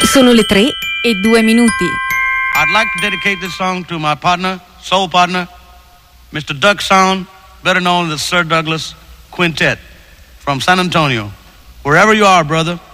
Sono le 3:02. I'd like to dedicate this song to my partner, soul partner, Mr. Doug Sound, better known as the Sir Douglas Quintet from San Antonio. Wherever you are, brother,